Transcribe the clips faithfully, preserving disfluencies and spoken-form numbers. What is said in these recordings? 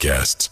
podcasts.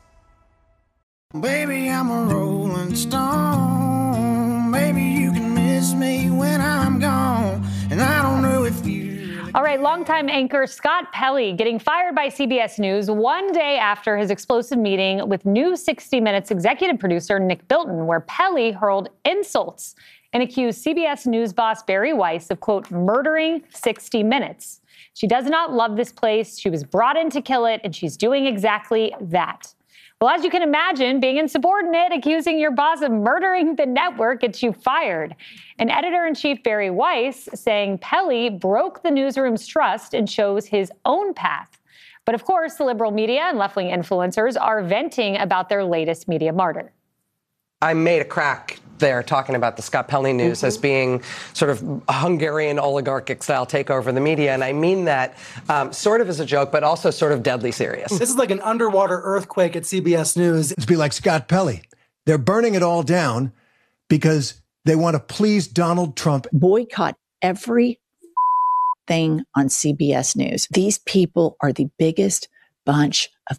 Baby, I'm a rolling stone. Maybe you can miss me when I'm gone. And I don't know if you... All right, longtime anchor Scott Pelley getting fired by C B S News one day after his explosive meeting with new sixty minutes executive producer Nick Bilton, where Pelley hurled insults and accused C B S News boss Bari Weiss of, quote, murdering sixty minutes. She does not love this place. She was brought in to kill it, and she's doing exactly that. Well, as you can imagine, being insubordinate, accusing your boss of murdering the network gets you fired. And editor-in-chief Bari Weiss saying Pelley broke the newsroom's trust and chose his own path. But of course, the liberal media and left-wing influencers are venting about their latest media martyr. I made a crack there talking about the Scott Pelley news mm-hmm. as being sort of a Hungarian oligarchic-style takeover of the media, and I mean that um, sort of as a joke, but also sort of deadly serious. This is like an underwater earthquake at C B S News. It's be like Scott Pelley. They're burning it all down because they want to please Donald Trump. Boycott every thing on C B S News. These people are the biggest bunch of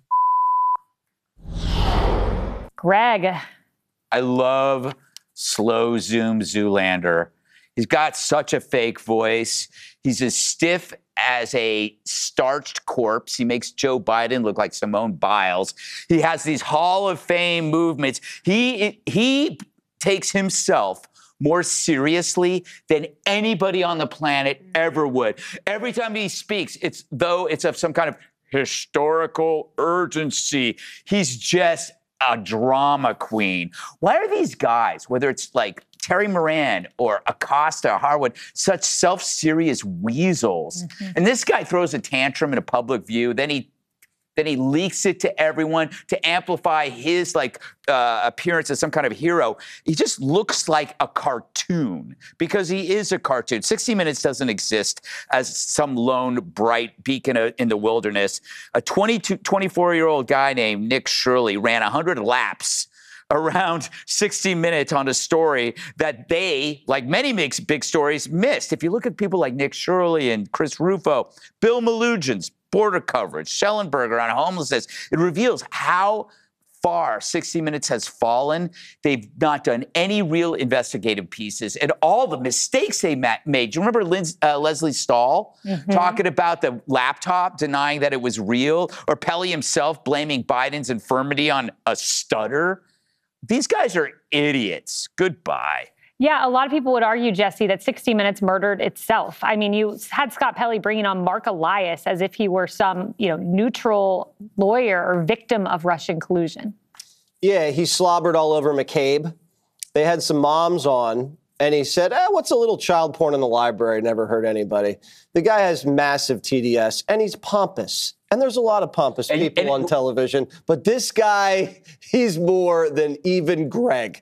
Greg. I love slow zoom Zoolander. He's got such a fake voice. He's as stiff as a starched corpse. He makes Joe Biden look like Simone Biles. He has these Hall of Fame movements. He, he takes himself more seriously than anybody on the planet ever would. Every time he speaks, it's though it's of some kind of historical urgency. He's just a drama queen. Why are these guys, whether it's like Terry Moran or Acosta or Harwood, such self-serious weasels? Mm-hmm. And this guy throws a tantrum in a public view, then he then he leaks it to everyone to amplify his like uh, appearance as some kind of hero. He just looks like a cartoon because he is a cartoon. sixty minutes doesn't exist as some lone bright beacon in the wilderness. A twenty-two, twenty-four-year-old guy named Nick Shirley ran one hundred laps around sixty minutes on a story that they, like many big stories, missed. If you look at people like Nick Shirley and Chris Rufo, Bill Melugins, border coverage, Schellenberger on homelessness, it reveals how far sixty minutes has fallen. They've not done any real investigative pieces, and all the mistakes they ma- made. Do you remember Linz, uh, Leslie Stahl mm-hmm. talking about the laptop, denying that it was real, or Pelley himself blaming Biden's infirmity on a stutter? These guys are idiots. Goodbye. Yeah, a lot of people would argue, Jesse, that sixty minutes murdered itself. I mean, you had Scott Pelley bringing on Mark Elias as if he were some, you know, neutral lawyer or victim of Russian collusion. Yeah, he slobbered all over McCabe. They had some moms on, and he said, eh, what's a little child porn in the library? Never hurt anybody. The guy has massive T D S, and he's pompous. And there's a lot of pompous and, people and, on television. But this guy, he's more than even Greg.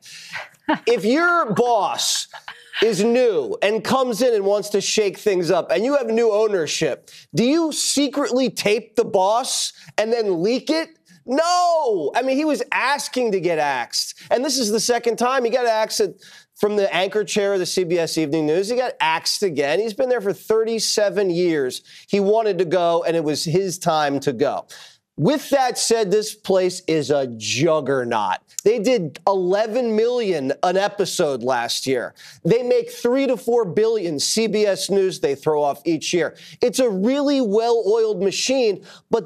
If your boss is new and comes in and wants to shake things up and you have new ownership, do you secretly tape the boss and then leak it? No. I mean, he was asking to get axed. And this is the second time he got axed at, from the anchor chair of the C B S Evening News. He got axed again. He's been there for thirty-seven years. He wanted to go, and it was his time to go. With that said, this place is a juggernaut. They did eleven million dollars an episode last year. They make three to four billion C B S News they throw off each year. It's a really well-oiled machine, but